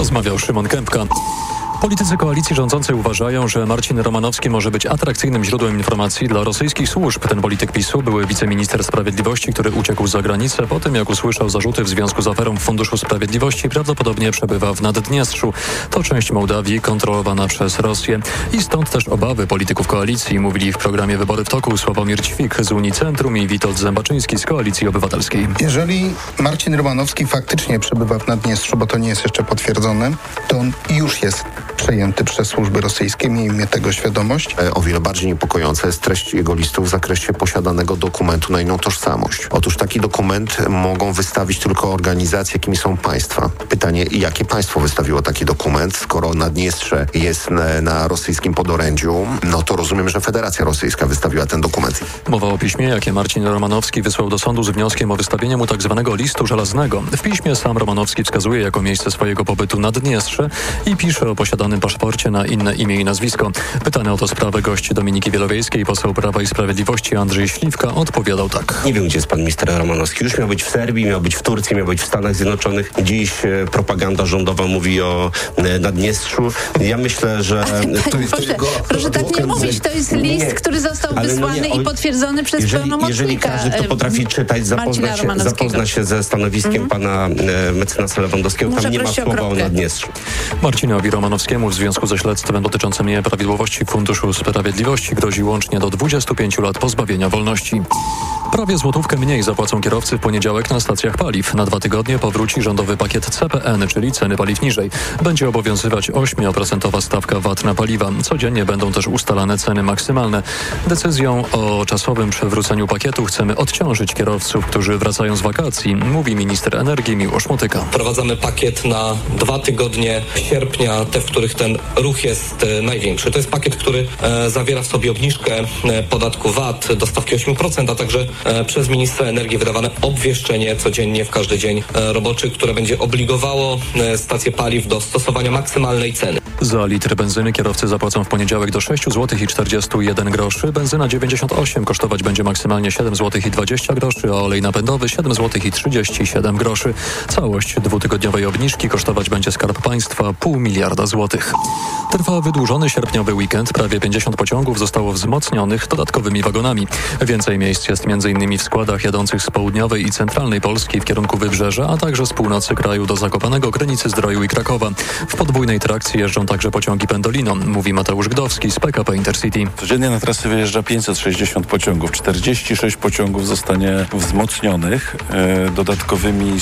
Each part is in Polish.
Rozmawiał Szymon Kępka. Politycy koalicji rządzącej uważają, że Marcin Romanowski może być atrakcyjnym źródłem informacji dla rosyjskich służb. Ten polityk PiS-u, były wiceminister sprawiedliwości, który uciekł za granicę po tym, jak usłyszał zarzuty w związku z aferą w Funduszu Sprawiedliwości, prawdopodobnie przebywa w Naddniestrzu. To część Mołdawii kontrolowana przez Rosję. I stąd też obawy polityków koalicji, mówili w programie Wybory w toku Sławomir Ćwik z Unii Centrum i Witold Zębaczyński z Koalicji Obywatelskiej. Jeżeli Marcin Romanowski faktycznie przebywa w Naddniestrzu, bo to nie jest jeszcze potwierdzone, to on już jest przejęty przez służby rosyjskie, miejmy tego świadomość. O wiele bardziej niepokojąca jest treść jego listu w zakresie posiadanego dokumentu na inną tożsamość. Otóż taki dokument mogą wystawić tylko organizacje, jakimi są państwa. Pytanie, jakie państwo wystawiło taki dokument? Skoro Naddniestrze jest na rosyjskim podorędziu, no to rozumiem, że Federacja Rosyjska wystawiła ten dokument. Mowa o piśmie, jakie Marcin Romanowski wysłał do sądu z wnioskiem o wystawienie mu tzw. listu żelaznego. W piśmie sam Romanowski wskazuje jako miejsce swojego pobytu Naddniestrze i pisze o posiadanym paszporcie na inne imię i nazwisko. Pytany o tę sprawę gość Dominiki Wielowiejskiej, poseł Prawa i Sprawiedliwości Andrzej Śliwka odpowiadał tak. Nie wiem, gdzie jest pan minister Romanowski. Już miał być w Serbii, miał być w Turcji, miał być w Stanach Zjednoczonych. Dziś propaganda rządowa mówi o Naddniestrzu. Ja myślę, że... Proszę tak nie mówić. To jest list, który został wysłany i potwierdzony przez pełnomocnika. Jeżeli każdy, kto potrafi czytać, zapozna się ze stanowiskiem pana mecenasa Lewandowskiego, tam nie ma słowa o Naddniestrzu. Marcinowi Romanowskiemu w związku ze śledztwem dotyczącym nieprawidłowości w Funduszu Sprawiedliwości grozi łącznie do 25 lat pozbawienia wolności. Prawie złotówkę mniej zapłacą kierowcy w poniedziałek na stacjach paliw. Na 2 tygodnie powróci rządowy pakiet CPN, czyli ceny paliw niżej. Będzie obowiązywać 8% stawka VAT na paliwa. Codziennie będą też ustalane ceny maksymalne. Decyzją o czasowym przywróceniu pakietu chcemy odciążyć kierowców, którzy wracają z wakacji, mówi minister energii Miłosz Motyka. Wprowadzamy pakiet na 2 tygodnie sierpnia, te, w których ten ruch jest największy. To jest pakiet, który zawiera w sobie obniżkę podatku VAT do stawki 8%, a także przez ministra energii wydawane obwieszczenie codziennie w każdy dzień roboczy, które będzie obligowało stacje paliw do stosowania maksymalnej ceny. Za litr benzyny kierowcy zapłacą w poniedziałek do 6,41 zł. Benzyna 98 kosztować będzie maksymalnie 7,20 zł, a olej napędowy 7,37 zł. Całość 2-tygodniowej obniżki kosztować będzie Skarb Państwa 0,5 miliarda złotych. Trwa wydłużony sierpniowy weekend. Prawie 50 pociągów zostało wzmocnionych dodatkowymi wagonami. Więcej miejsc jest m.in. w składach jadących z południowej i centralnej Polski w kierunku Wybrzeża, a także z północy kraju do Zakopanego, Krynicy Zdroju i Krakowa. W podwójnej trakcji jeżdżą także pociągi Pendolino, mówi Mateusz Gdowski z PKP Intercity. Codziennie na trasy wyjeżdża 560 pociągów. 46 pociągów zostanie wzmocnionych dodatkowymi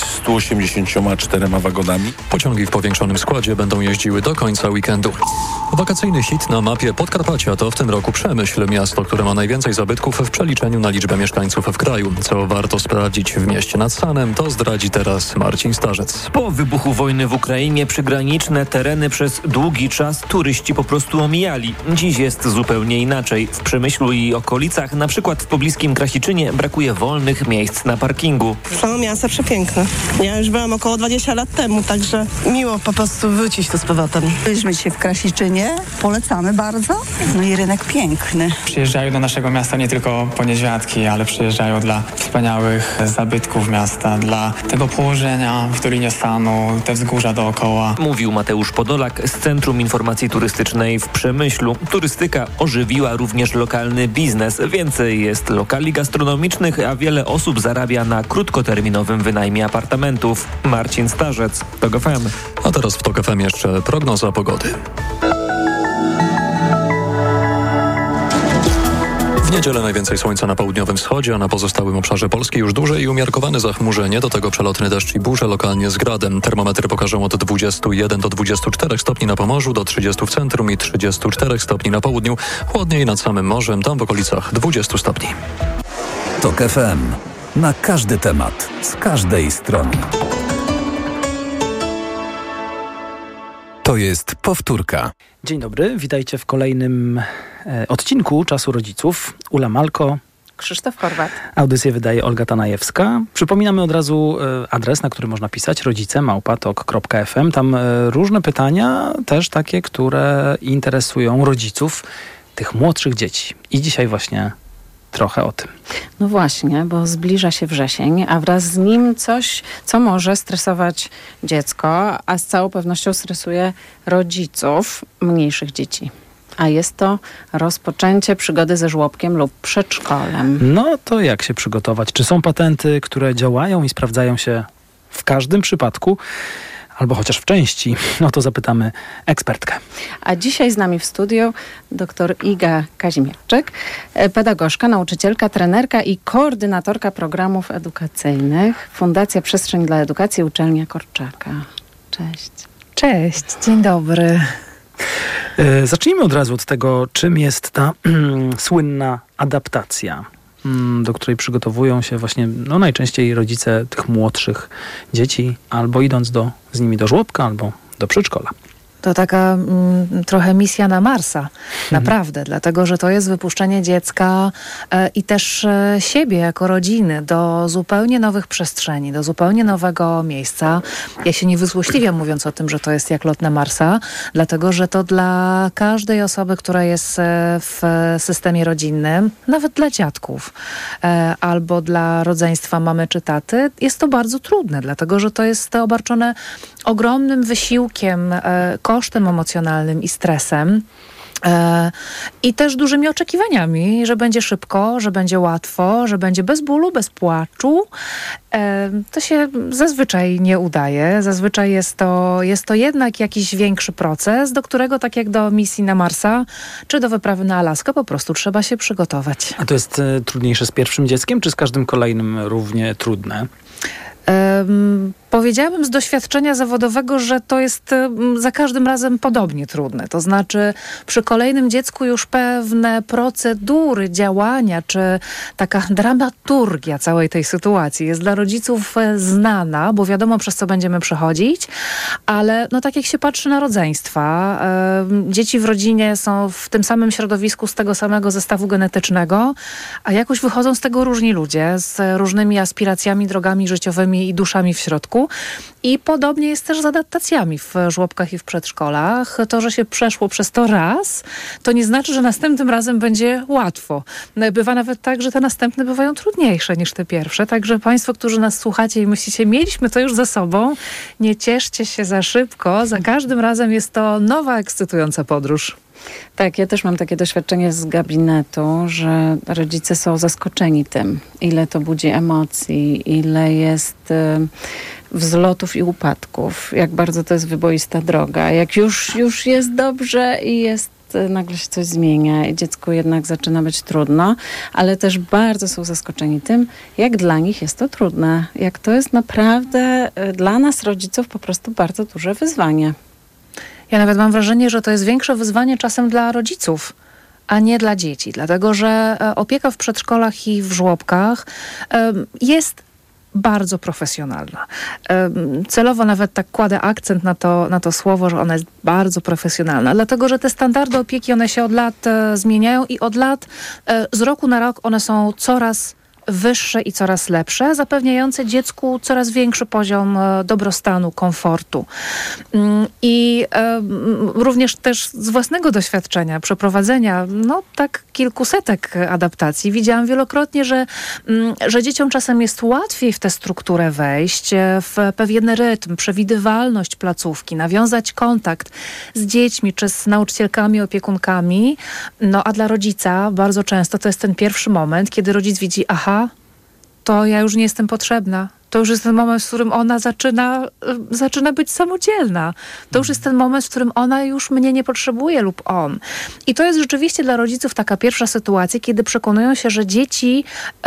184 wagonami. Pociągi w powiększonym składzie będą jeździły do końca weekendu. Wakacyjny hit na mapie Podkarpacia to w tym roku Przemyśl, miasto, które ma najwięcej zabytków w przeliczeniu na liczbę mieszkańców w kraju. Co warto sprawdzić w mieście nad Sanem, to zdradzi teraz Marcin Starzec. Po wybuchu wojny w Ukrainie przygraniczne tereny przez długi czas turyści po prostu omijali. Dziś jest zupełnie inaczej. W Przemyślu i okolicach, na przykład w pobliskim Krasiczynie, brakuje wolnych miejsc na parkingu. Samo miasto przepiękne. Ja już byłam około 20 lat temu, także miło po prostu wrócić tu z powrotem. Byliśmy dzisiaj w Krasiczynie, polecamy bardzo. No i rynek piękny. Przyjeżdżają do naszego miasta nie tylko po niedźwiadki, ale przyjeżdżają dla wspaniałych zabytków miasta, dla tego położenia w Dolinie Stanu, te wzgórza dookoła. Mówił Mateusz Podolak z Centrum Informacji Turystycznej w Przemyślu. Turystyka ożywiła również lokalny biznes. Więcej jest lokali gastronomicznych, a wiele osób zarabia na krótkoterminowym wynajmie apartamentów. Marcin Starzec, TOK FM. A teraz w TOK FM jeszcze prognoza pogody. W niedzielę najwięcej słońca na południowym wschodzie, a na pozostałym obszarze Polski już duże i umiarkowane zachmurzenie, do tego przelotny deszcz i burze lokalnie z gradem. Termometry pokażą od 21 do 24 stopni na Pomorzu, do 30 w centrum i 34 stopni na południu. Chłodniej nad samym morzem, tam w okolicach 20 stopni. TOK FM. Na każdy temat, z każdej strony. To jest powtórka. Dzień dobry, witajcie w kolejnym odcinku Czasu Rodziców. Ula Malko, Krzysztof Horwat. Audycję wydaje Olga Tanajewska. Przypominamy od razu adres, na który można pisać, rodzice@tok.fm. Tam różne pytania, też takie, które interesują rodziców tych młodszych dzieci. I dzisiaj właśnie trochę o tym. No właśnie, bo zbliża się wrzesień, a wraz z nim coś, co może stresować dziecko, a z całą pewnością stresuje rodziców mniejszych dzieci. A jest to rozpoczęcie przygody ze żłobkiem lub przedszkolem. No to jak się przygotować? Czy są patenty, które działają i sprawdzają się w każdym przypadku? Albo chociaż w części, no to zapytamy ekspertkę. A dzisiaj z nami w studiu dr Iga Kazimierczyk, pedagogzka, nauczycielka, trenerka i koordynatorka programów edukacyjnych. Fundacja Przestrzeń dla Edukacji, Uczelnia Korczaka. Cześć. Cześć, dzień dobry. Zacznijmy od razu od tego, czym jest ta słynna adaptacja, do której przygotowują się właśnie najczęściej rodzice tych młodszych dzieci, albo idąc z nimi do żłobka, albo do przedszkola. To taka trochę misja na Marsa, naprawdę, dlatego że to jest wypuszczenie dziecka i też siebie jako rodziny do zupełnie nowych przestrzeni, do zupełnie nowego miejsca. Ja się nie wyzłośliwiam mówiąc o tym, że to jest jak lot na Marsa, dlatego że to dla każdej osoby, która jest w systemie rodzinnym, nawet dla dziadków albo dla rodzeństwa mamy czy taty, jest to bardzo trudne, dlatego że to jest obarczone ogromnym wysiłkiem, kosztem emocjonalnym i stresem. I też dużymi oczekiwaniami, że będzie szybko, że będzie łatwo, że będzie bez bólu, bez płaczu. To się zazwyczaj nie udaje. Zazwyczaj jest to jednak jakiś większy proces, do którego, tak jak do misji na Marsa, czy do wyprawy na Alaskę, po prostu trzeba się przygotować. A to jest trudniejsze z pierwszym dzieckiem, czy z każdym kolejnym równie trudne? Powiedziałabym z doświadczenia zawodowego, że to jest za każdym razem podobnie trudne. To znaczy przy kolejnym dziecku już pewne procedury działania, czy taka dramaturgia całej tej sytuacji jest dla rodziców znana, bo wiadomo, przez co będziemy przechodzić, ale tak jak się patrzy na rodzeństwa, dzieci w rodzinie są w tym samym środowisku, z tego samego zestawu genetycznego, a jakoś wychodzą z tego różni ludzie, z różnymi aspiracjami, drogami życiowymi i duszami w środku. I podobnie jest też z adaptacjami w żłobkach i w przedszkolach. To, że się przeszło przez to raz, to nie znaczy, że następnym razem będzie łatwo. Bywa nawet tak, że te następne bywają trudniejsze niż te pierwsze. Także Państwo, którzy nas słuchacie i myślicie, mieliśmy to już za sobą, nie cieszcie się za szybko. Za każdym razem jest to nowa, ekscytująca podróż. Tak, ja też mam takie doświadczenie z gabinetu, że rodzice są zaskoczeni tym, ile to budzi emocji, ile jest wzlotów i upadków, jak bardzo to jest wyboista droga, jak już jest dobrze i nagle się coś zmienia i dziecku jednak zaczyna być trudno, ale też bardzo są zaskoczeni tym, jak dla nich jest to trudne, jak to jest naprawdę dla nas rodziców po prostu bardzo duże wyzwanie. Ja nawet mam wrażenie, że to jest większe wyzwanie czasem dla rodziców, a nie dla dzieci. Dlatego, że opieka w przedszkolach i w żłobkach jest bardzo profesjonalna. Celowo nawet tak kładę akcent na to słowo, że ona jest bardzo profesjonalna. Dlatego, że te standardy opieki, one się od lat zmieniają i od lat, z roku na rok one są coraz wyższe i coraz lepsze, zapewniające dziecku coraz większy poziom dobrostanu, komfortu. I również też z własnego doświadczenia, przeprowadzenia tak kilkusetek adaptacji, widziałam wielokrotnie, że dzieciom czasem jest łatwiej w tę strukturę wejść, w pewien rytm, przewidywalność placówki, nawiązać kontakt z dziećmi, czy z nauczycielkami, opiekunkami. A dla rodzica bardzo często to jest ten pierwszy moment, kiedy rodzic widzi, to ja już nie jestem potrzebna. To już jest ten moment, w którym ona zaczyna być samodzielna. To już jest ten moment, w którym ona już mnie nie potrzebuje lub on. I to jest rzeczywiście dla rodziców taka pierwsza sytuacja, kiedy przekonują się, że dzieci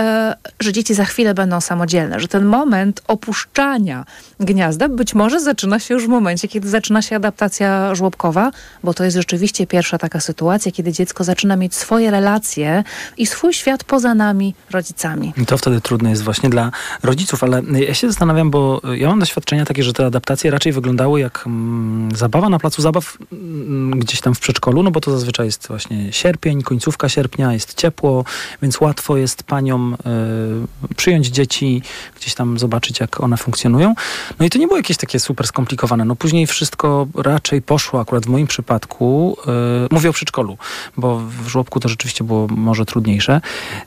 za chwilę będą samodzielne, że ten moment opuszczania gniazda być może zaczyna się już w momencie, kiedy zaczyna się adaptacja żłobkowa, bo to jest rzeczywiście pierwsza taka sytuacja, kiedy dziecko zaczyna mieć swoje relacje i swój świat poza nami, rodzicami. I to wtedy trudne jest właśnie dla rodziców, ale Ja się zastanawiam, bo ja mam doświadczenia takie, że te adaptacje raczej wyglądały jak zabawa na placu zabaw gdzieś tam w przedszkolu, no bo to zazwyczaj jest właśnie sierpień, końcówka sierpnia, jest ciepło, więc łatwo jest paniom przyjąć dzieci, gdzieś tam zobaczyć, jak one funkcjonują. No i to nie było jakieś takie super skomplikowane. No później wszystko raczej poszło, akurat w moim przypadku, mówię o przedszkolu, bo w żłobku to rzeczywiście było może trudniejsze.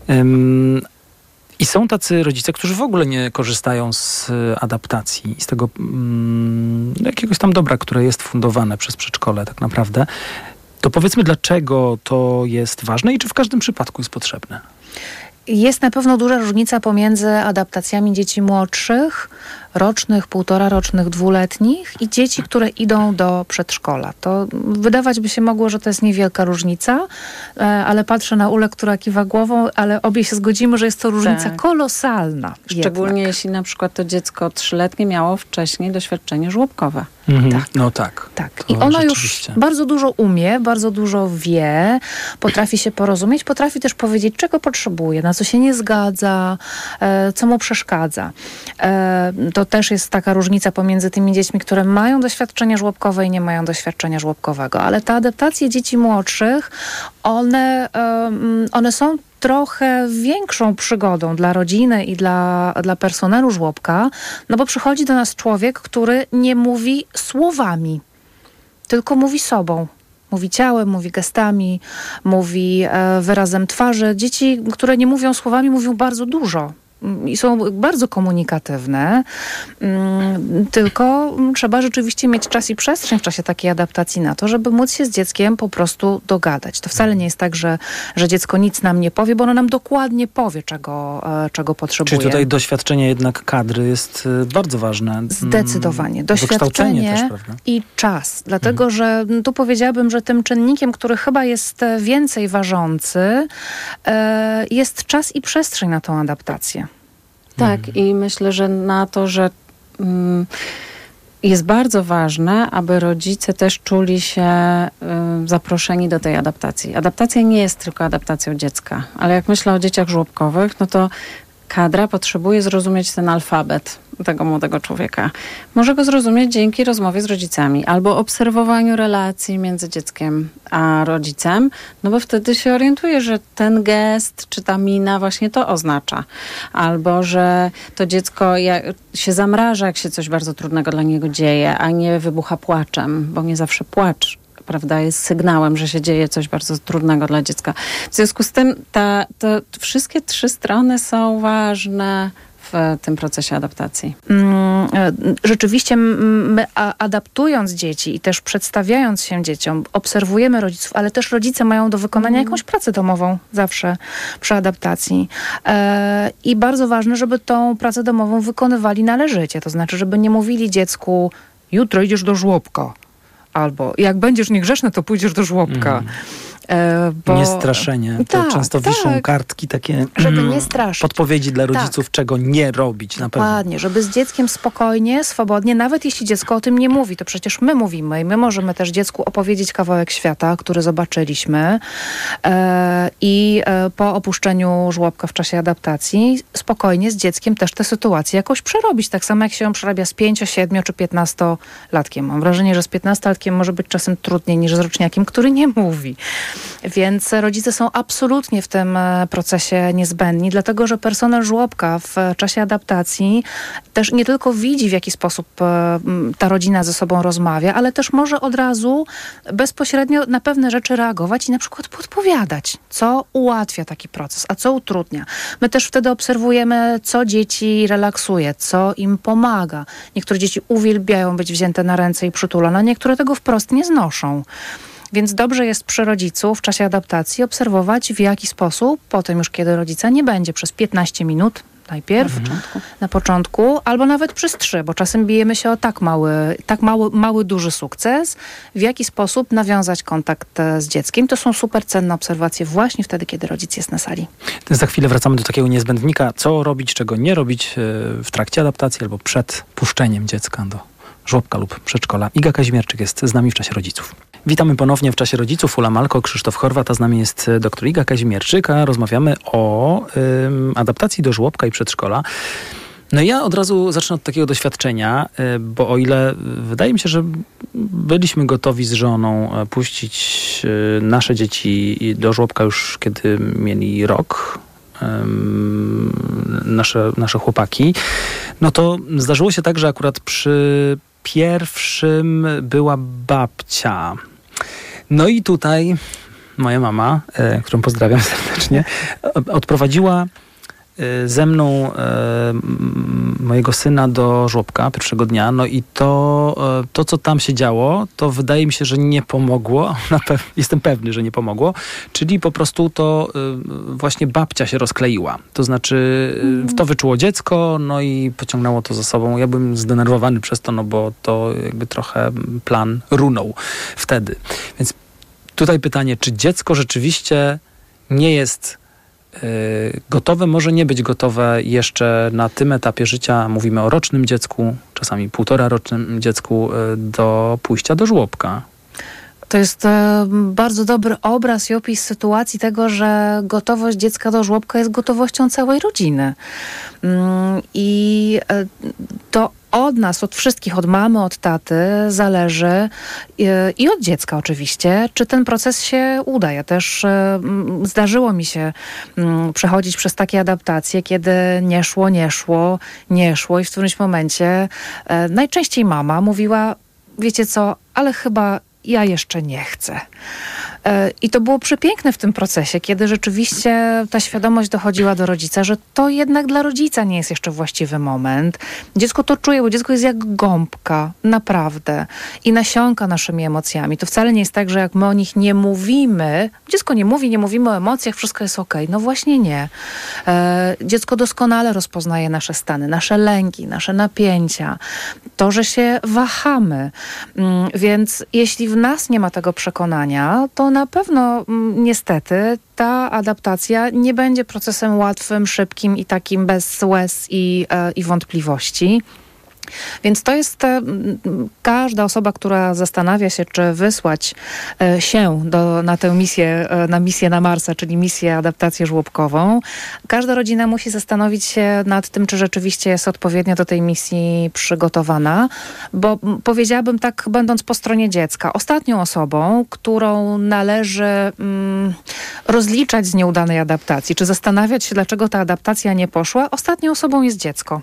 I są tacy rodzice, którzy w ogóle nie korzystają z adaptacji, z tego jakiegoś tam dobra, które jest fundowane przez przedszkole tak naprawdę. To powiedzmy, dlaczego to jest ważne i czy w każdym przypadku jest potrzebne? Jest na pewno duża różnica pomiędzy adaptacjami dzieci młodszych, rocznych, półtorarocznych, dwuletnich i dzieci, które idą do przedszkola. To wydawać by się mogło, że to jest niewielka różnica, ale patrzę na Ulę, która kiwa głową, ale obie się zgodzimy, że jest to różnica kolosalna. Szczególnie jeśli na przykład to dziecko 3-letnie miało wcześniej doświadczenie żłobkowe. Tak. No tak. I ono już bardzo dużo umie, bardzo dużo wie, potrafi się porozumieć, potrafi też powiedzieć, czego potrzebuje, na co się nie zgadza, co mu przeszkadza. To też jest taka różnica pomiędzy tymi dziećmi, które mają doświadczenie żłobkowe i nie mają doświadczenia żłobkowego. Ale te adaptacje dzieci młodszych, one są trochę większą przygodą dla rodziny i dla personelu żłobka, no bo przychodzi do nas człowiek, który nie mówi słowami, tylko mówi sobą. Mówi ciałem, mówi gestami, mówi wyrazem twarzy. Dzieci, które nie mówią słowami, mówią bardzo dużo. I są bardzo komunikatywne, tylko trzeba rzeczywiście mieć czas i przestrzeń w czasie takiej adaptacji na to, żeby móc się z dzieckiem po prostu dogadać. To wcale nie jest tak, że dziecko nic nam nie powie, bo ono nam dokładnie powie, czego potrzebuje. Czyli tutaj doświadczenie jednak kadry jest bardzo ważne. Zdecydowanie. Doświadczenie też, prawda? I czas. Dlatego, że tu powiedziałabym, że tym czynnikiem, który chyba jest więcej ważący, jest czas i przestrzeń na tą adaptację. Tak, i myślę, że na to, że jest bardzo ważne, aby rodzice też czuli się zaproszeni do tej adaptacji. Adaptacja nie jest tylko adaptacją dziecka, ale jak myślę o dzieciach żłobkowych, no to kadra potrzebuje zrozumieć ten alfabet tego młodego człowieka. Może go zrozumieć dzięki rozmowie z rodzicami albo obserwowaniu relacji między dzieckiem a rodzicem, no bo wtedy się orientuje, że ten gest czy ta mina właśnie to oznacza. Albo, że to dziecko się zamraża, jak się coś bardzo trudnego dla niego dzieje, a nie wybucha płaczem, bo nie zawsze płacz, prawda, jest sygnałem, że się dzieje coś bardzo trudnego dla dziecka. W związku z tym to wszystkie 3 strony są ważne w tym procesie adaptacji. Rzeczywiście my adaptując dzieci i też przedstawiając się dzieciom, obserwujemy rodziców, ale też rodzice mają do wykonania jakąś pracę domową zawsze przy adaptacji. I bardzo ważne, żeby tą pracę domową wykonywali należycie. To znaczy, żeby nie mówili dziecku, jutro idziesz do żłobka. Albo jak będziesz niegrzeczny, to pójdziesz do żłobka. Niestraszenie. To często wiszą kartki takie, żeby nie straszyć. Podpowiedzi dla rodziców, czego nie robić na pewno. Dokładnie, żeby z dzieckiem spokojnie, swobodnie, nawet jeśli dziecko o tym nie mówi, to przecież my mówimy i my możemy też dziecku opowiedzieć kawałek świata, który zobaczyliśmy i po opuszczeniu żłobka w czasie adaptacji spokojnie z dzieckiem też tę sytuację jakoś przerobić. Tak samo jak się ją przerabia z 5, 7 czy 15-latkiem. Mam wrażenie, że z 15-latkiem może być czasem trudniej niż z roczniakiem, który nie mówi. Więc rodzice są absolutnie w tym procesie niezbędni, dlatego że personel żłobka w czasie adaptacji też nie tylko widzi, w jaki sposób ta rodzina ze sobą rozmawia, ale też może od razu bezpośrednio na pewne rzeczy reagować i na przykład podpowiadać, co ułatwia taki proces, a co utrudnia. My też wtedy obserwujemy, co dzieci relaksuje, co im pomaga. Niektóre dzieci uwielbiają być wzięte na ręce i przytulone, niektóre tego wprost nie znoszą. Więc dobrze jest przy rodzicu w czasie adaptacji obserwować, w jaki sposób, potem już kiedy rodzica nie będzie, przez 15 minut najpierw, na początku, albo nawet przez 3, bo czasem bijemy się o tak mały, duży sukces, w jaki sposób nawiązać kontakt z dzieckiem. To są super cenne obserwacje właśnie wtedy, kiedy rodzic jest na sali. Za chwilę wracamy do takiego niezbędnika, co robić, czego nie robić w trakcie adaptacji albo przed puszczeniem dziecka do żłobka lub przedszkola. Iga Kazimierczyk jest z nami w czasie rodziców. Witamy ponownie w czasie rodziców. Ula Malko, Krzysztof Horwat, a z nami jest dr Iga Kazimierczyk, a rozmawiamy o adaptacji do żłobka i przedszkola. No ja od razu zacznę od takiego doświadczenia, bo o ile wydaje mi się, że byliśmy gotowi z żoną puścić nasze dzieci do żłobka już kiedy mieli rok, nasze chłopaki, no to zdarzyło się tak, że akurat przy pierwszym była babcia. No i tutaj moja mama, którą pozdrawiam serdecznie, odprowadziła ze mną mojego syna do żłobka pierwszego dnia. No i to, co tam się działo, to wydaje mi się, że nie pomogło. Jestem pewny, że nie pomogło. Czyli po prostu to właśnie babcia się rozkleiła. To znaczy to wyczuło dziecko, no i pociągnęło to za sobą. Ja byłem zdenerwowany przez to, no bo to jakby trochę plan runął wtedy. Więc tutaj pytanie, czy dziecko rzeczywiście nie jest gotowe, może nie być gotowe jeszcze na tym etapie życia, mówimy o rocznym dziecku, czasami 1,5-rocznym dziecku, do pójścia do żłobka. To jest bardzo dobry obraz i opis sytuacji tego, że gotowość dziecka do żłobka jest gotowością całej rodziny. I to od nas, od wszystkich, od mamy, od taty zależy i od dziecka oczywiście, czy ten proces się uda. Ja też zdarzyło mi się przechodzić przez takie adaptacje, kiedy nie szło i w którymś momencie najczęściej mama mówiła, wiecie co, ale chyba ja jeszcze nie chcę. I to było przepiękne w tym procesie, kiedy rzeczywiście ta świadomość dochodziła do rodzica, że to jednak dla rodzica nie jest jeszcze właściwy moment. Dziecko to czuje, bo dziecko jest jak gąbka, naprawdę. I nasiąka naszymi emocjami. To wcale nie jest tak, że jak my o nich nie mówimy, dziecko nie mówimy o emocjach, wszystko jest okej. No właśnie nie. Dziecko doskonale rozpoznaje nasze stany, nasze lęki, nasze napięcia. To, że się wahamy. Więc jeśli w nas nie ma tego przekonania, to na pewno niestety ta adaptacja nie będzie procesem łatwym, szybkim i takim bez łez i wątpliwości. Więc to jest każda osoba, która zastanawia się, czy wysłać się na tę misję, na misję na Marsa, czyli misję adaptację żłobkową. Każda rodzina musi zastanowić się nad tym, czy rzeczywiście jest odpowiednio do tej misji przygotowana, bo powiedziałabym tak, będąc po stronie dziecka, ostatnią osobą, którą należy rozliczać z nieudanej adaptacji, czy zastanawiać się, dlaczego ta adaptacja nie poszła, ostatnią osobą jest dziecko.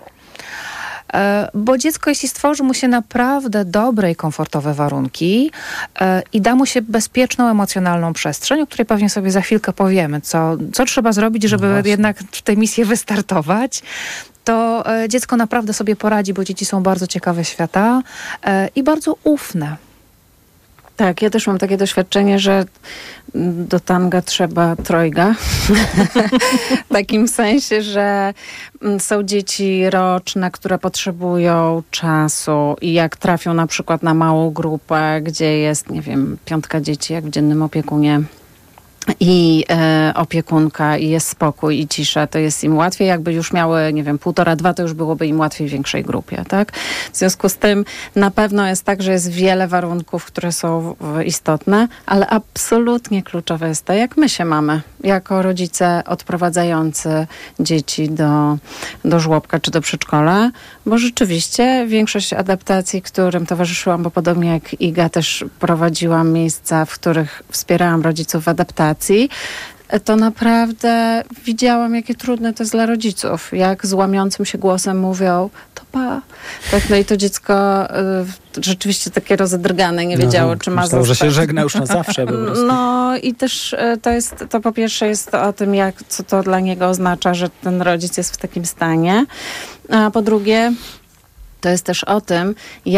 Bo dziecko, jeśli stworzy mu się naprawdę dobre i komfortowe warunki i da mu się bezpieczną, emocjonalną przestrzeń, o której pewnie sobie za chwilkę powiemy, co trzeba zrobić, żeby jednak w tej misji wystartować, to dziecko naprawdę sobie poradzi, bo dzieci są bardzo ciekawe świata i bardzo ufne. Tak, ja też mam takie doświadczenie, że do tanga trzeba trojga. W takim sensie, że są dzieci roczne, które potrzebują czasu i jak trafią na przykład na małą grupę, gdzie jest, 5 dzieci, jak w dziennym opiekunie, i opiekunka, i jest spokój i cisza, to jest im łatwiej. Jakby już miały, 1,5, 2, to już byłoby im łatwiej w większej grupie, tak? W związku z tym na pewno jest tak, że jest wiele warunków, które są istotne, ale absolutnie kluczowe jest to, jak my się mamy jako rodzice odprowadzający dzieci do żłobka czy do przedszkola, bo rzeczywiście większość adaptacji, którym towarzyszyłam, bo podobnie jak Iga też prowadziłam miejsca, w których wspierałam rodziców w adaptacji, to naprawdę widziałam, jakie trudne to jest dla rodziców. Jak z łamiącym się głosem mówią, to pa. Tak, no i to dziecko rzeczywiście takie rozedrgane, nie wiedziało, czy ma zostać. Że się żegna już na zawsze po prostu. No i też to po pierwsze jest o tym, co to dla niego oznacza, że ten rodzic jest w takim stanie. A po drugie, to jest też o tym,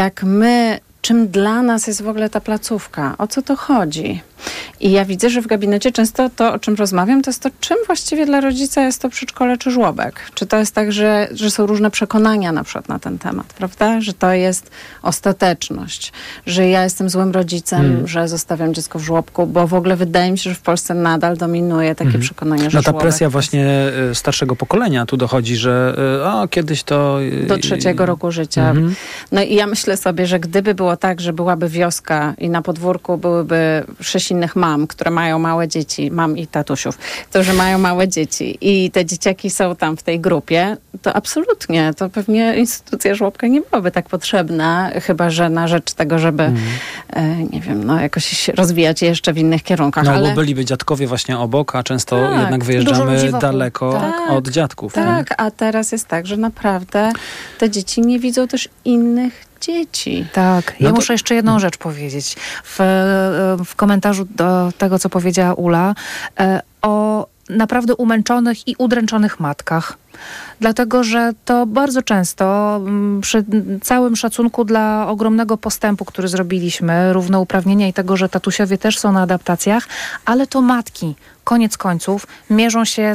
czym dla nas jest w ogóle ta placówka, o co to chodzi. I ja widzę, że w gabinecie często to, o czym rozmawiam, to jest to, czym właściwie dla rodzica jest to przedszkole czy żłobek. Czy to jest tak, że są różne przekonania na przykład na ten temat, prawda? Że to jest ostateczność, że ja jestem złym rodzicem, że zostawiam dziecko w żłobku, bo w ogóle wydaje mi się, że w Polsce nadal dominuje takie przekonanie, że ta presja właśnie starszego pokolenia tu dochodzi, że kiedyś to... Do 3 roku życia. No i ja myślę sobie, że gdyby było tak, że byłaby wioska i na podwórku byłyby 6 innych mam, mam, które mają małe dzieci, mam i tatusiów, którzy mają małe dzieci i te dzieciaki są tam w tej grupie, to absolutnie, to pewnie instytucja żłobka nie byłaby tak potrzebna, chyba że na rzecz tego, żeby nie wiem, no jakoś rozwijać je jeszcze w innych kierunkach. No, ale bo byliby dziadkowie właśnie obok, a często jednak wyjeżdżamy daleko od dziadków. Tak, a teraz jest tak, że naprawdę te dzieci nie widzą też innych dzieci. Tak. Ja muszę jeszcze jedną rzecz powiedzieć. W komentarzu do tego, co powiedziała Ula, o naprawdę umęczonych i udręczonych matkach. Dlatego, że to bardzo często przy całym szacunku dla ogromnego postępu, który zrobiliśmy, równouprawnienia i tego, że tatusiowie też są na adaptacjach, ale to matki koniec końców mierzą się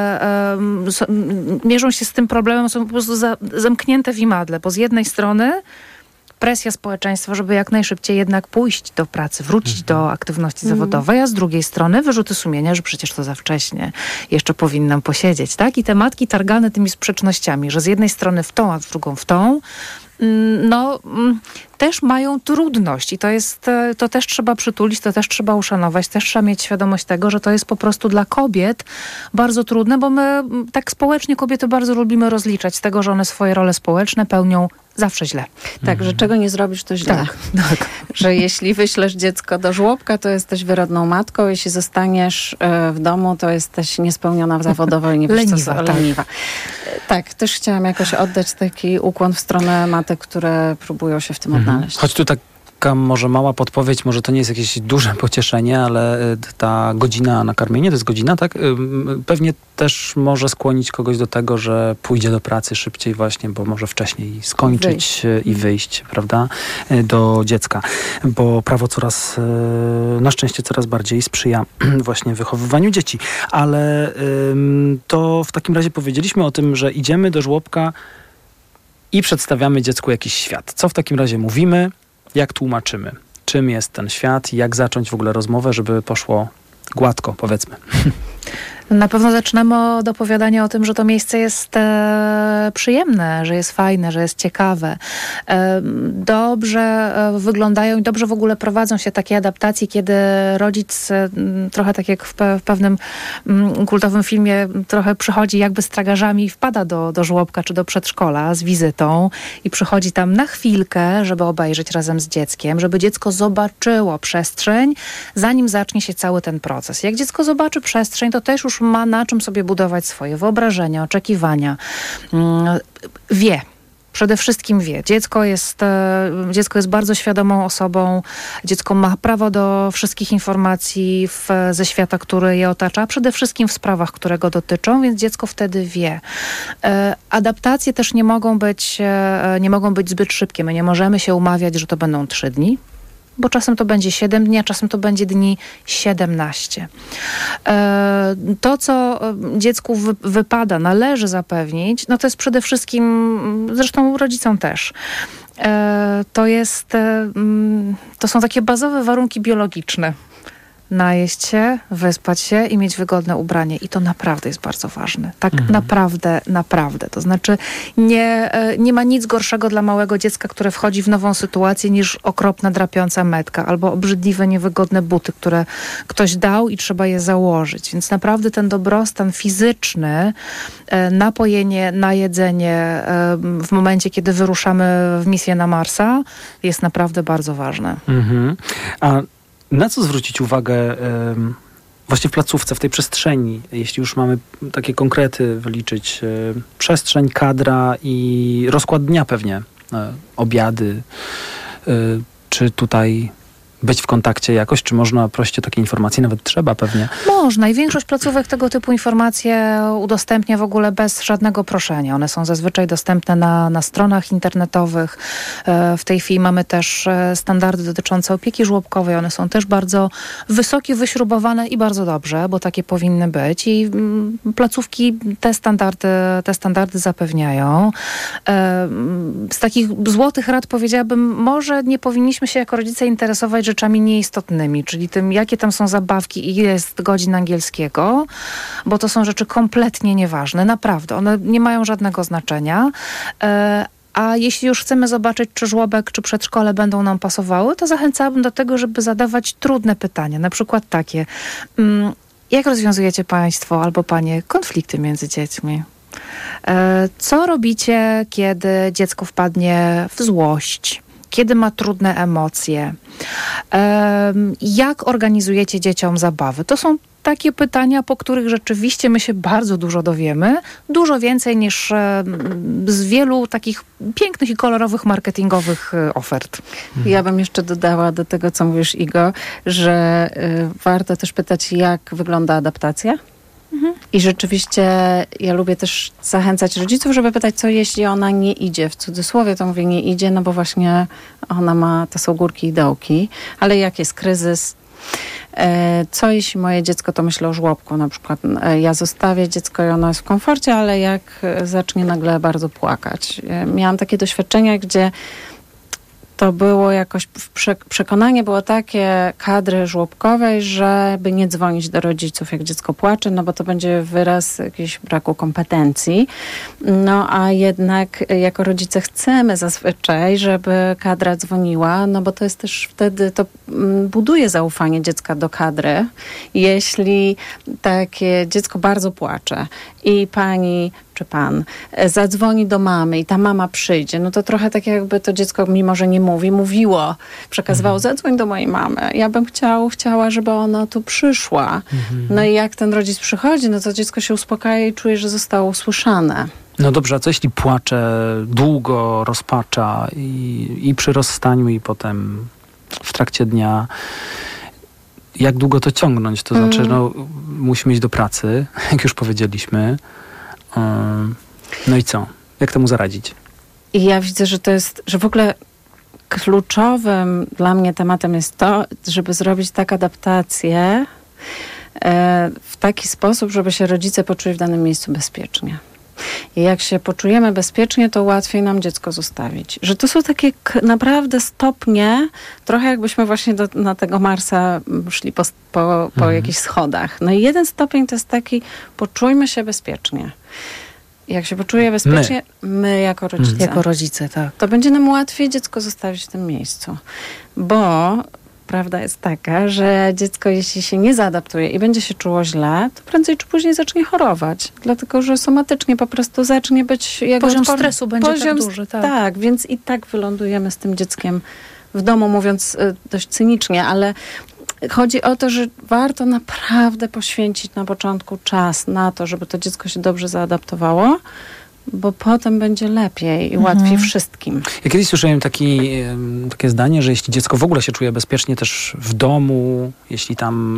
z tym problemem, są po prostu zamknięte w imadle, bo z jednej strony presja społeczeństwa, żeby jak najszybciej jednak pójść do pracy, wrócić do aktywności zawodowej, a z drugiej strony wyrzuty sumienia, że przecież to za wcześnie, jeszcze powinnam posiedzieć, tak? I te matki targane tymi sprzecznościami, że z jednej strony w tą, a z drugą w tą, też mają trudność i to też trzeba przytulić, to też trzeba uszanować, też trzeba mieć świadomość tego, że to jest po prostu dla kobiet bardzo trudne, bo my tak społecznie kobiety bardzo lubimy rozliczać z tego, że one swoje role społeczne pełnią zawsze źle. Tak, że czego nie zrobisz, to źle. Tak. Że jeśli wyślesz dziecko do żłobka, to jesteś wyrodną matką, jeśli zostaniesz w domu, to jesteś niespełniona zawodowo i nie wiesz, leniwa. Tak, też chciałam jakoś oddać taki ukłon w stronę matek, które próbują się w tym odnaleźć. Choć tu taka może mała podpowiedź, może to nie jest jakieś duże pocieszenie, ale ta godzina na karmienie, to jest godzina, tak? Pewnie też może skłonić kogoś do tego, że pójdzie do pracy szybciej właśnie, bo może wcześniej skończyć i wyjść, prawda, do dziecka. Bo prawo na szczęście coraz bardziej sprzyja właśnie wychowywaniu dzieci. Ale to w takim razie powiedzieliśmy o tym, że idziemy do żłobka i przedstawiamy dziecku jakiś świat. Co w takim razie mówimy? Jak tłumaczymy? Czym jest ten świat? Jak zacząć w ogóle rozmowę, żeby poszło gładko, powiedzmy? Na pewno zaczynamy od opowiadania o tym, że to miejsce jest przyjemne, że jest fajne, że jest ciekawe. Dobrze wyglądają i dobrze w ogóle prowadzą się takie adaptacje, kiedy rodzic, trochę tak jak w pewnym kultowym filmie, trochę przychodzi jakby z tragarzami i wpada do żłobka czy do przedszkola z wizytą i przychodzi tam na chwilkę, żeby obejrzeć razem z dzieckiem, żeby dziecko zobaczyło przestrzeń, zanim zacznie się cały ten proces. Jak dziecko zobaczy przestrzeń, to też już ma na czym sobie budować swoje wyobrażenia, oczekiwania. Przede wszystkim wie. Dziecko jest bardzo świadomą osobą. Dziecko ma prawo do wszystkich informacji ze świata, który je otacza, a przede wszystkim w sprawach, które go dotyczą, więc dziecko wtedy wie. Adaptacje też nie mogą być zbyt szybkie. My nie możemy się umawiać, że to będą 3 dni. Bo czasem to będzie 7 dni, a czasem to będzie dni 17. To, co dziecku należy zapewnić, no to jest przede wszystkim, zresztą rodzicom też, to są takie bazowe warunki biologiczne. Najeść się, wyspać się i mieć wygodne ubranie. I to naprawdę jest bardzo ważne. Tak naprawdę. To znaczy nie ma nic gorszego dla małego dziecka, które wchodzi w nową sytuację niż okropna, drapiąca metka albo obrzydliwe, niewygodne buty, które ktoś dał i trzeba je założyć. Więc naprawdę ten dobrostan fizyczny, napojenie, najedzenie w momencie, kiedy wyruszamy w misję na Marsa jest naprawdę bardzo ważne. A na co zwrócić uwagę właśnie w placówce, w tej przestrzeni, jeśli już mamy takie konkrety wyliczyć, przestrzeń, kadra i rozkład dnia pewnie, obiady, czy tutaj być w kontakcie jakoś, czy można prosić o takie informacje? Nawet trzeba pewnie. Można i większość placówek tego typu informacje udostępnia w ogóle bez żadnego proszenia. One są zazwyczaj dostępne na stronach internetowych. W tej chwili mamy też standardy dotyczące opieki żłobkowej. One są też bardzo wysokie, wyśrubowane i bardzo dobrze, bo takie powinny być. I placówki te standardy zapewniają. Z takich złotych rad powiedziałabym, może nie powinniśmy się jako rodzice interesować rzeczami nieistotnymi, czyli tym, jakie tam są zabawki i ile jest godzin angielskiego, bo to są rzeczy kompletnie nieważne, naprawdę. One nie mają żadnego znaczenia, A jeśli już chcemy zobaczyć, czy żłobek, czy przedszkole będą nam pasowały, to zachęcałabym do tego, żeby zadawać trudne pytania. Na przykład takie, jak rozwiązujecie państwo albo panie konflikty między dziećmi? Co robicie, kiedy dziecko wpadnie w złość? Kiedy ma trudne emocje? Jak organizujecie dzieciom zabawy? To są takie pytania, po których rzeczywiście my się bardzo dużo dowiemy. Dużo więcej niż z wielu takich pięknych i kolorowych marketingowych ofert. Ja bym jeszcze dodała do tego, co mówisz, Igo, że warto też pytać, jak wygląda adaptacja. I rzeczywiście ja lubię też zachęcać rodziców, żeby pytać, co jeśli ona nie idzie. W cudzysłowie to mówię, nie idzie, no bo właśnie ona ma, to są górki i dołki, ale jak jest kryzys, co jeśli moje dziecko, to myślę o żłobku na przykład. Ja zostawię dziecko i ono jest w komforcie, ale jak zacznie nagle bardzo płakać. Miałam takie doświadczenia, gdzie to było jakoś, przekonanie było takie kadry żłobkowej, żeby nie dzwonić do rodziców, jak dziecko płacze, no bo to będzie wyraz jakiegoś braku kompetencji. No a jednak jako rodzice chcemy zazwyczaj, żeby kadra dzwoniła, no bo to jest też wtedy, to buduje zaufanie dziecka do kadry. Jeśli takie dziecko bardzo płacze i pani czy pan zadzwoni do mamy i ta mama przyjdzie, no to trochę tak jakby to dziecko, mimo że nie mówi, mówiło, przekazywało, zadzwoń do mojej mamy. Ja bym chciała, żeby ona tu przyszła. No i jak ten rodzic przychodzi, no to dziecko się uspokaja i czuje, że zostało usłyszane. No dobrze, a co jeśli płacze długo, rozpacza i przy rozstaniu i potem w trakcie dnia? Jak długo to ciągnąć? To znaczy, no, musimy iść do pracy, jak już powiedzieliśmy. No i co? Jak temu zaradzić? I ja widzę, że to jest, że w ogóle kluczowym dla mnie tematem jest to, żeby zrobić tak adaptację w taki sposób, żeby się rodzice poczuli w danym miejscu bezpiecznie. I jak się poczujemy bezpiecznie, to łatwiej nam dziecko zostawić. Że to są takie naprawdę stopnie, trochę jakbyśmy właśnie na tego Marsa szli po jakichś schodach. No i jeden stopień to jest taki, poczujmy się bezpiecznie. Jak się poczuje bezpiecznie, my jako rodzice. Jako rodzice, tak. To będzie nam łatwiej dziecko zostawić w tym miejscu. Bo prawda jest taka, że dziecko, jeśli się nie zaadaptuje i będzie się czuło źle, to prędzej czy później zacznie chorować. Dlatego, że somatycznie po prostu zacznie być... Poziom stresu będzie tak duży. Tak. Tak, więc i tak wylądujemy z tym dzieckiem w domu, mówiąc dość cynicznie, ale chodzi o to, że warto naprawdę poświęcić na początku czas na to, żeby to dziecko się dobrze zaadaptowało, bo potem będzie lepiej i łatwiej wszystkim. Ja kiedyś słyszałem takie zdanie, że jeśli dziecko w ogóle się czuje bezpiecznie też w domu, jeśli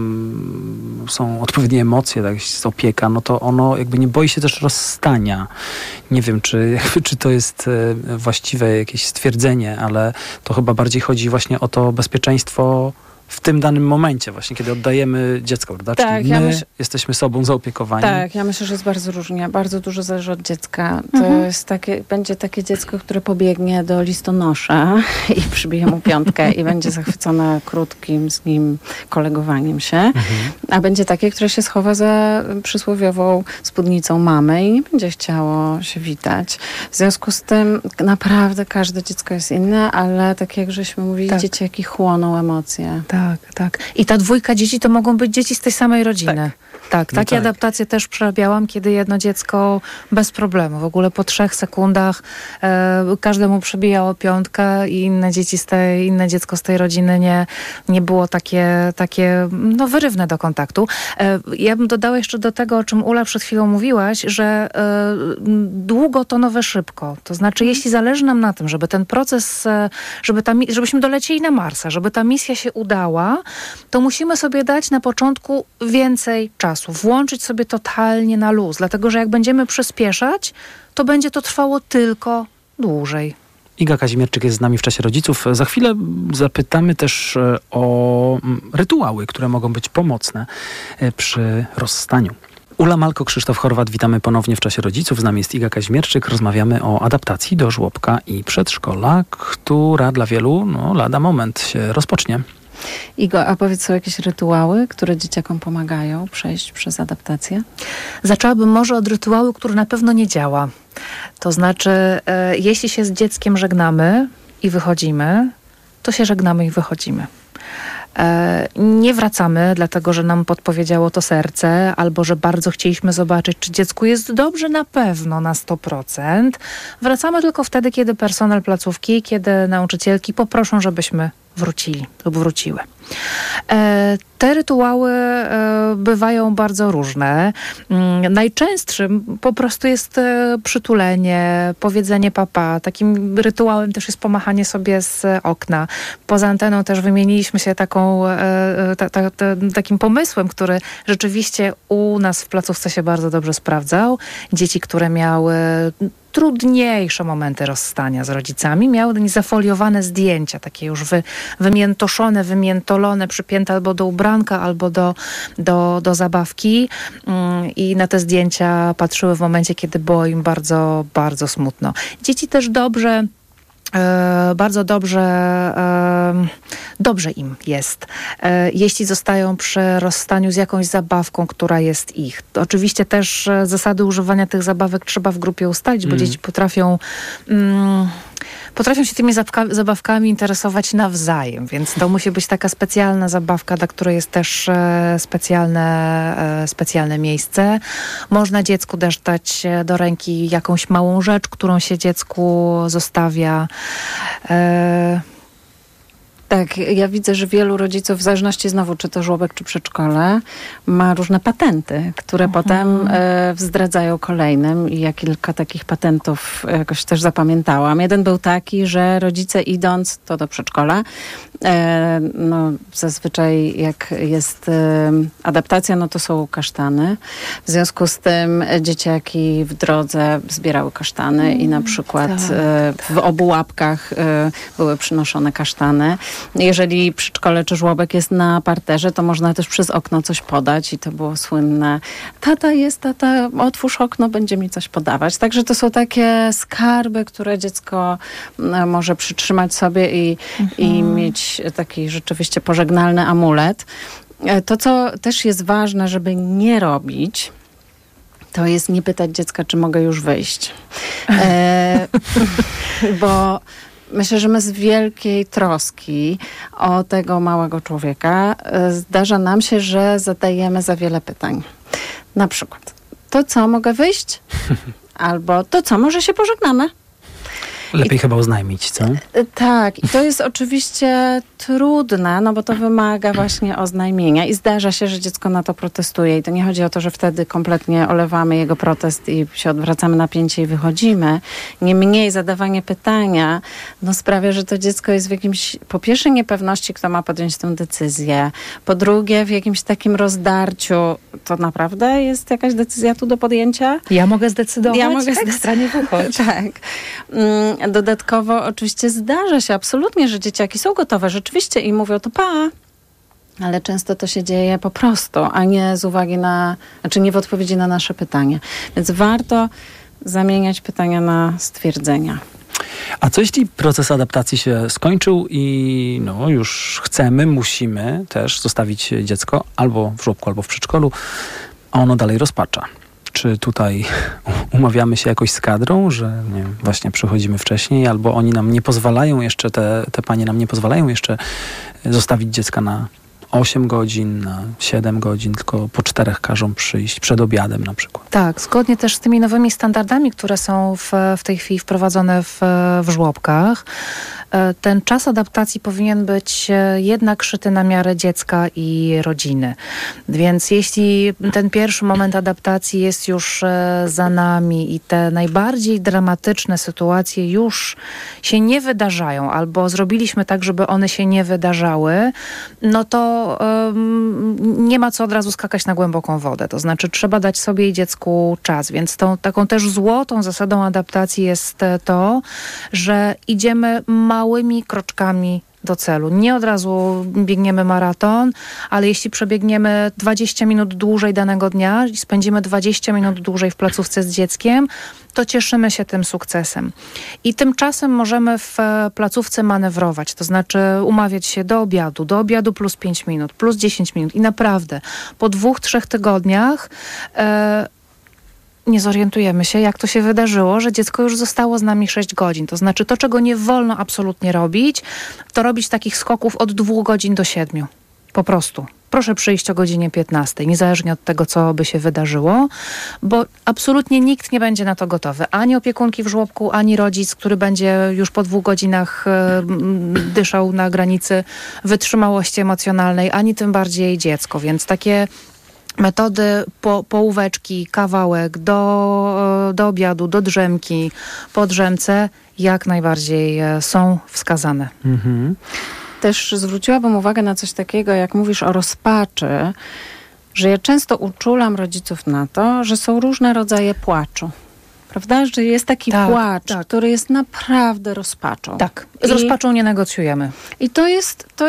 tam są odpowiednie emocje, tak, jest opieka, no to ono jakby nie boi się też rozstania. Nie wiem, czy to jest właściwe jakieś stwierdzenie, ale to chyba bardziej chodzi właśnie o to bezpieczeństwo w tym danym momencie, właśnie kiedy oddajemy dziecko, prawda? Tak, czyli my jesteśmy sobą zaopiekowani. Tak, ja myślę, że jest bardzo różnie. Bardzo dużo zależy od dziecka. To jest będzie takie dziecko, które pobiegnie do listonosza i przybije mu piątkę i będzie zachwycone krótkim z nim kolegowaniem się. A będzie takie, które się schowa za przysłowiową spódnicą mamy i nie będzie chciało się witać. W związku z tym naprawdę każde dziecko jest inne, ale tak jak żeśmy mówili, dzieciaki chłoną emocje. Tak. I ta dwójka dzieci to mogą być dzieci z tej samej rodziny. Tak, takie adaptacje też przerabiałam, kiedy jedno dziecko bez problemu, w ogóle po 3 sekundach każdemu przebijało piątkę i inne dziecko z tej rodziny nie było takie wyrywne do kontaktu. Ja bym dodała jeszcze do tego, o czym Ula przed chwilą mówiłaś, że długo to nowe szybko. To znaczy, jeśli zależy nam na tym, żeby ten proces, żebyśmy dolecieli na Marsa, żeby ta misja się udała, to musimy sobie dać na początku więcej czasu. Włączyć sobie totalnie na luz, dlatego że jak będziemy przyspieszać, to będzie to trwało tylko dłużej. Iga Kazimierczyk jest z nami w Czasie Rodziców. Za chwilę zapytamy też o rytuały, które mogą być pomocne przy rozstaniu. Ula Malko, Krzysztof Horwat, witamy ponownie w Czasie Rodziców. Z nami jest Iga Kazimierczyk. Rozmawiamy o adaptacji do żłobka i przedszkola, która dla wielu lada moment się rozpocznie. Igo, a powiedz, są jakieś rytuały, które dzieciakom pomagają przejść przez adaptację? Zaczęłabym może od rytuału, który na pewno nie działa. To znaczy, jeśli się z dzieckiem żegnamy i wychodzimy, to się żegnamy i wychodzimy. Nie wracamy, dlatego że nam podpowiedziało to serce, albo że bardzo chcieliśmy zobaczyć, czy dziecku jest dobrze, na pewno na 100%. Wracamy tylko wtedy, kiedy personel placówki, kiedy nauczycielki poproszą, żebyśmy wrócili lub wróciły. Te rytuały bywają bardzo różne. Najczęstszym po prostu jest przytulenie, powiedzenie papa. Takim rytuałem też jest pomachanie sobie z okna. Poza anteną też wymieniliśmy się takim pomysłem, który rzeczywiście u nas w placówce się bardzo dobrze sprawdzał. Dzieci, które miały trudniejsze momenty rozstania z rodzicami, miały zafoliowane zdjęcia, takie już wymiętoszone, wymiętolone, przypięte albo do ubranka, albo do zabawki i na te zdjęcia patrzyły w momencie, kiedy było im bardzo, bardzo smutno. Dzieci też bardzo dobrze im jest, jeśli zostają przy rozstaniu z jakąś zabawką, która jest ich. To oczywiście też zasady używania tych zabawek trzeba w grupie ustalić, bo dzieci potrafią się tymi zabawkami interesować nawzajem, więc to musi być taka specjalna zabawka, dla której jest też specjalne miejsce. Można dziecku też dać do ręki jakąś małą rzecz, którą się dziecku zostawia. Tak, ja widzę, że wielu rodziców, w zależności znowu, czy to żłobek, czy przedszkole, ma różne patenty, które potem zdradzają kolejnym i ja kilka takich patentów jakoś też zapamiętałam. Jeden był taki, że rodzice idąc do przedszkola, zazwyczaj jak jest adaptacja, no to są kasztany. W związku z tym dzieciaki w drodze zbierały kasztany i na przykład w obu łapkach były przynoszone kasztany. Jeżeli przedszkole czy żłobek jest na parterze, to można też przez okno coś podać i to było słynne. Tata, otwórz okno, będzie mi coś podawać. Także to są takie skarby, które dziecko może przytrzymać sobie i mieć taki rzeczywiście pożegnalny amulet. To, co też jest ważne, żeby nie robić, to jest nie pytać dziecka, czy mogę już wyjść. Bo myślę, że my z wielkiej troski o tego małego człowieka zdarza nam się, że zadajemy za wiele pytań. Na przykład, to co, mogę wyjść? Albo to co, może się pożegnamy? Lepiej chyba oznajmić, co? Tak, i to jest oczywiście trudne, no bo to wymaga właśnie oznajmienia i zdarza się, że dziecko na to protestuje i to nie chodzi o to, że wtedy kompletnie olewamy jego protest i się odwracamy napięcie i wychodzimy. Niemniej zadawanie pytania sprawia, że to dziecko jest w jakimś, po pierwsze niepewności, kto ma podjąć tę decyzję, po drugie w jakimś takim rozdarciu, to naprawdę jest jakaś decyzja tu do podjęcia? Ja mogę zdecydować? Ja mogę Ekstra, nie wychodź. Tak. Dodatkowo oczywiście zdarza się absolutnie, że dzieciaki są gotowe rzeczywiście i mówią to pa, ale często to się dzieje po prostu, a nie z uwagi nie w odpowiedzi na nasze pytanie. Więc warto zamieniać pytania na stwierdzenia. A co jeśli proces adaptacji się skończył i już musimy też zostawić dziecko albo w żłobku, albo w przedszkolu, a ono dalej rozpacza? Czy tutaj umawiamy się jakoś z kadrą, że właśnie przychodzimy wcześniej, albo oni nam nie pozwalają jeszcze, te panie nam nie pozwalają jeszcze zostawić dziecka na 8 godzin, na 7 godzin, tylko po 4 każą przyjść przed obiadem na przykład. Tak, zgodnie też z tymi nowymi standardami, które są w tej chwili wprowadzone w żłobkach. Ten czas adaptacji powinien być jednak szyty na miarę dziecka i rodziny. Więc jeśli ten pierwszy moment adaptacji jest już za nami i te najbardziej dramatyczne sytuacje już się nie wydarzają, albo zrobiliśmy tak, żeby one się nie wydarzały, no to nie ma co od razu skakać na głęboką wodę. To znaczy trzeba dać sobie i dziecku czas. Więc taką też złotą zasadą adaptacji jest to, że idziemy małymi kroczkami do celu. Nie od razu biegniemy maraton, ale jeśli przebiegniemy 20 minut dłużej danego dnia i spędzimy 20 minut dłużej w placówce z dzieckiem, to cieszymy się tym sukcesem. I tymczasem możemy w placówce manewrować, to znaczy umawiać się do obiadu plus 5 minut, plus 10 minut i naprawdę po 2-3 tygodniach nie zorientujemy się, jak to się wydarzyło, że dziecko już zostało z nami 6 godzin. To znaczy to, czego nie wolno absolutnie robić, to robić takich skoków od 2 godzin do 7. Po prostu. Proszę przyjść o godzinie 15, niezależnie od tego, co by się wydarzyło, bo absolutnie nikt nie będzie na to gotowy. Ani opiekunki w żłobku, ani rodzic, który będzie już po 2 godzinach dyszał na granicy wytrzymałości emocjonalnej, ani tym bardziej dziecko. Więc takie metody połóweczki, kawałek do obiadu, do drzemki, po drzemce jak najbardziej są wskazane. Mhm. Też zwróciłabym uwagę na coś takiego, jak mówisz o rozpaczy, że ja często uczulam rodziców na to, że są różne rodzaje płaczu. Prawda? Że jest taki płacz, który jest naprawdę rozpaczą. Tak, z rozpaczą nie negocjujemy. I to jest